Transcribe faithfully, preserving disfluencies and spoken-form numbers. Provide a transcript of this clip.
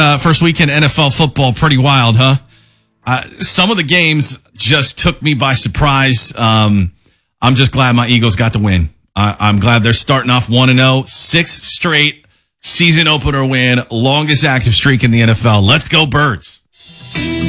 Uh, first week in N F L football, pretty wild, huh? Uh, some of the games just took me by surprise. Um, I'm just glad my Eagles got the win. I, I'm glad they're starting off one and oh, sixth straight season opener win, longest active streak in the N F L. Let's go, Birds.